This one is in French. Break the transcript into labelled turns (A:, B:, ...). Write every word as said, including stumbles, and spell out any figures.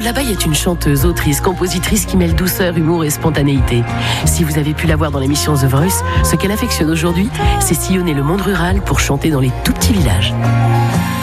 A: L'Abeille est une chanteuse, autrice, compositrice qui mêle douceur, humour et spontanéité. Si vous avez pu la voir dans l'émission The Voice, ce qu'elle affectionne aujourd'hui, c'est sillonner le monde rural pour chanter dans les tout petits villages.